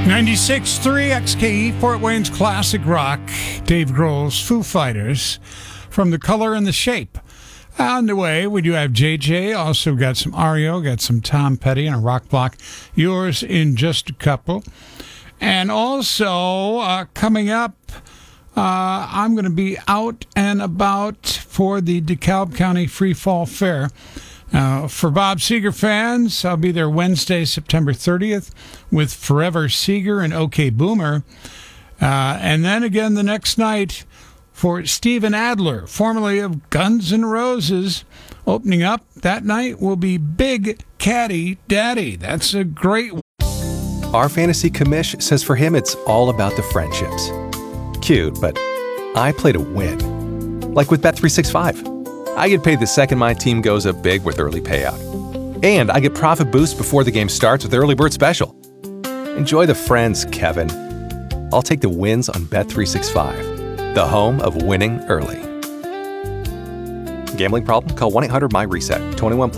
96.3 XKE, Fort Wayne's classic rock. Dave Grohl's Foo Fighters from The Color and the Shape. On the way, we do have JJ. Also got some Ario, got some Tom Petty and a rock block. Yours in just a couple. And also, coming up, I'm going to be out and about for the DeKalb County Free Fall Fair. For Bob Seger fans, I'll be there Wednesday, September 30th with Forever Seger and OK Boomer. And then again the next night for Steven Adler, formerly of Guns N' Roses. Opening up that night will be Big Caddy Daddy. That's a great one. Our fantasy commish says for him it's all about the friendships. Cute, but I play to win. Like with Bet365. I get paid the second my team goes up big with early payout. And I get profit boost before the game starts with Early Bird Special. Enjoy the friends, Kevin. I'll take the wins on Bet365, the home of winning early. Gambling problem? Call 1-800-MY-RESET. 21